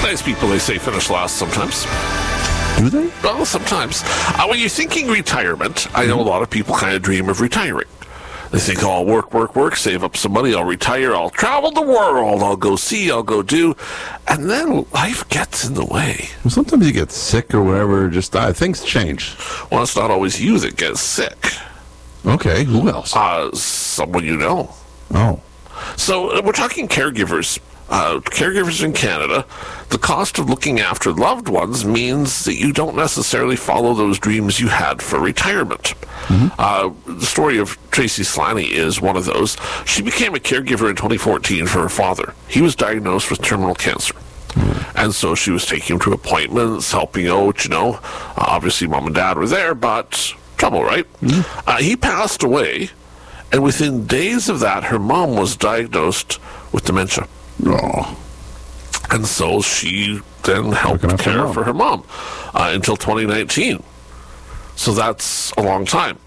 Nice people, they say, finish last sometimes. Do they? Well, sometimes. When you're thinking retirement, I know a lot of people kind of dream of retiring. They think, oh, I'll work, save up some money, I'll retire, I'll travel the world, I'll go see, I'll go do. And then life gets in the way. Well, sometimes you get sick or whatever, just things change. Well, it's not always you that gets sick. Okay, who else? Someone you know. Oh. So we're talking caregivers. Caregivers in Canada, the cost of looking after loved ones means that you don't necessarily follow those dreams you had for retirement. The story of Tracy Slaney is one of those. She became a caregiver in 2014 for her father. He was diagnosed with terminal cancer. And so she was taking him to appointments, helping out, obviously mom and dad were there, but trouble, right? He passed away, and within days of that, her mom was diagnosed with dementia. Oh. And so she then helped care for her mom until 2019. So that's a long time.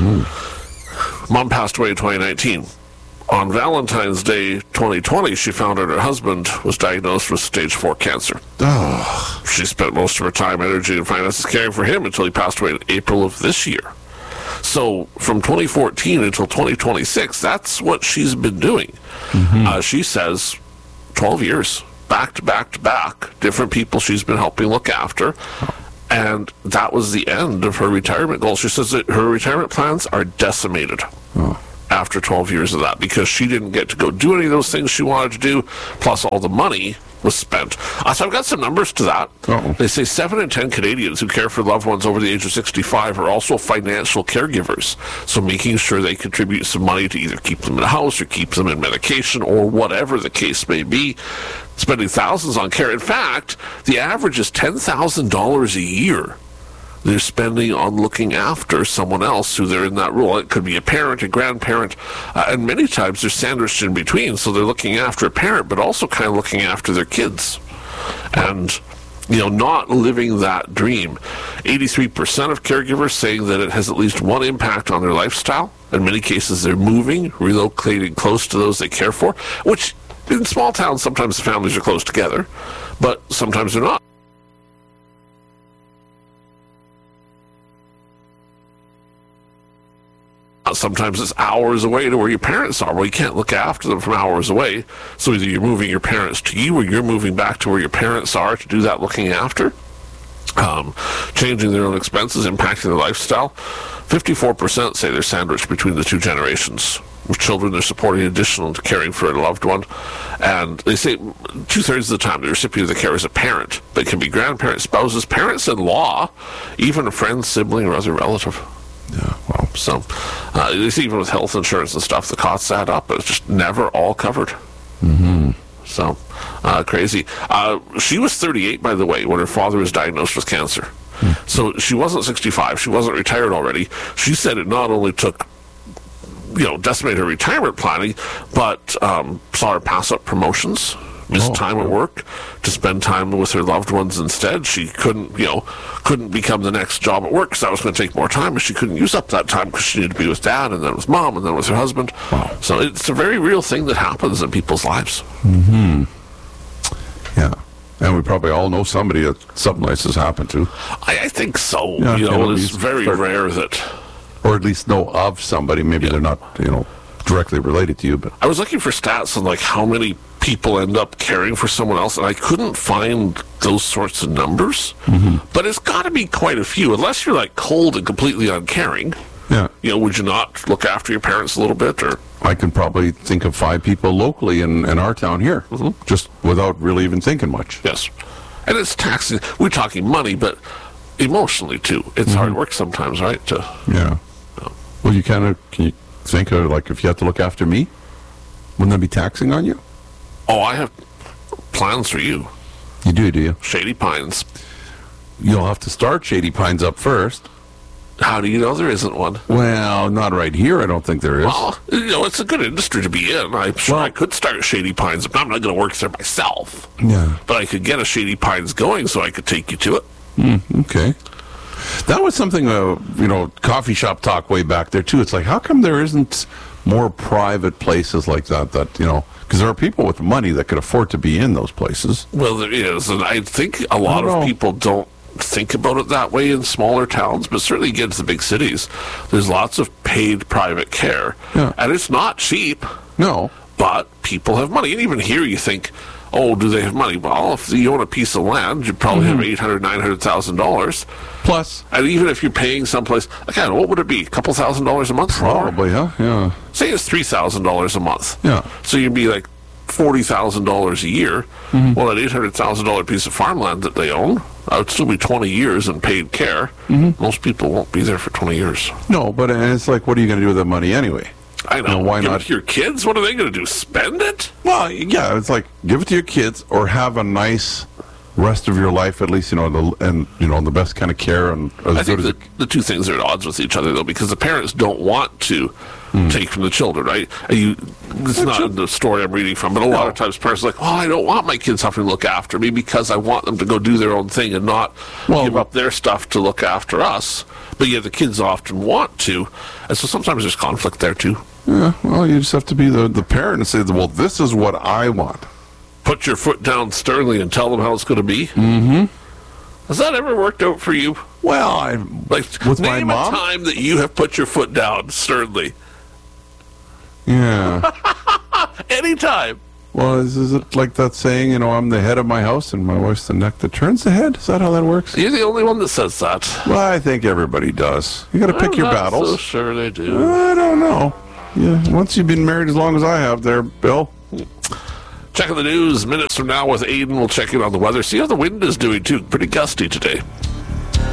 Mom passed away in 2019. On Valentine's Day 2020, she found out her husband was diagnosed with stage 4 cancer. Oh. She spent most of her time, energy, and finances caring for him until he passed away in April of this year. So from 2014 until 2026, that's what she's been doing. She says 12 years, back to back to back, different people she's been helping look after. And that was the end of her retirement goal. She says that her retirement plans are decimated after 12 years of that because she didn't get to go do any of those things she wanted to do, plus all the money was spent. So I've got some numbers to that. They say 7 in 10 Canadians who care for loved ones over the age of 65 are also financial caregivers. So making sure they contribute some money to either keep them in a house or keep them in medication or whatever the case may be. Spending thousands on care. In fact, the average is $10,000 a year they're spending on looking after someone else who they're in that role. It could be a parent, a grandparent, and many times they're sandwiched in between. So they're looking after a parent, but also kind of looking after their kids. And, not living that dream. 83% of caregivers saying that it has at least one impact on their lifestyle. In many cases, they're moving, relocating close to those they care for, which in small towns, sometimes the families are close together, but sometimes they're not. Sometimes it's hours away to where your parents are. Well, you can't look after them from hours away. So either you're moving your parents to you or you're moving back to where your parents are to do that looking after. Changing their own expenses, impacting their lifestyle. 54% say they're sandwiched between the two generations. With children, they're supporting additional to caring for a loved one. And they say 2/3 of the time the recipient of the care is a parent. They can be grandparents, spouses, parents-in-law, even a friend, sibling, or other relative. Yeah, well. So, even with health insurance and stuff, the costs add up. It's just never all covered. So, crazy. She was 38, by the way, when her father was diagnosed with cancer. So she wasn't 65. She wasn't retired already. She said it not only took, decimated her retirement planning, but saw her pass up promotions, missed time at work to spend time with her loved ones instead. She couldn't become the next job at work because that was going to take more time, and she couldn't use up that time because she needed to be with dad, and then with mom, and then with her husband. So it's a very real thing that happens in people's lives. Yeah. And we probably all know somebody that something like this has happened to. I think so. Yeah, it's very rare that... Or at least know of somebody. Maybe they're not, directly related to you. But I was looking for stats on how many people end up caring for someone else, and I couldn't find those sorts of numbers. But it's got to be quite a few, unless you're cold and completely uncaring. Yeah. Would you not look after your parents a little bit? Or I can probably think of 5 people locally in our town here, just without really even thinking much. Yes. And it's taxing. We're talking money, but emotionally, too. It's hard work sometimes, right? Yeah. Well, can you think of, if you have to look after me? Wouldn't that be taxing on you? Oh, I have plans for you. You do you? Shady Pines. You'll have to start Shady Pines up first. How do you know there isn't one? Well, not right here. I don't think there is. Well, it's a good industry to be in. I'm sure I could start Shady Pines. I'm not going to work there myself. Yeah. But I could get a Shady Pines going so I could take you to it. Okay. That was something, coffee shop talk way back there, too. It's how come there isn't more private places like that, because there are people with money that could afford to be in those places. Well, there is, and I think a lot of people don't think about it that way in smaller towns, but certainly get to the big cities. There's lots of paid private care, and it's not cheap. No. But people have money. And even here you think, oh, do they have money? Well, if you own a piece of land, you probably have $800,000, $900,000. Plus. And even if you're paying someplace, again, what would it be? A couple $1,000s a month? Probably, yeah. Say it's $3,000 a month. Yeah. So you'd be like $40,000 a year. Well, that $800,000 piece of farmland that they own, that would still be 20 years in paid care. Most people won't be there for 20 years. No, but it's like, what are you going to do with that money anyway? I know. Why give not? it to your kids? What are they going to do? Spend it? Well, yeah, it's like, give it to your kids or have a nice rest of your life, at least, the best kind of care. And I think the two things are at odds with each other, though, because the parents don't want to take from the children, right? It's not in the story I'm reading from, but a lot of times parents are like, well, I don't want my kids having to look after me because I want them to go do their own thing and not give up their stuff to look after us. But yet the kids often want to, and so sometimes there's conflict there, too. Yeah, well, you just have to be the parent and say, well, this is what I want. Put your foot down sternly and tell them how it's going to be? Has that ever worked out for you? Well, with my mom? Name a time that you have put your foot down sternly. Yeah. Anytime. Well, is it like that saying, I'm the head of my house and my wife's the neck that turns the head? Is that how that works? You're the only one that says that. Well, I think everybody does. You got to pick your battles. I'm so sure they do. I don't know. Yeah, once you've been married as long as I have there, Bill. Checking the news minutes from now with Aiden. We'll check in on the weather. See how the wind is doing, too. Pretty gusty today.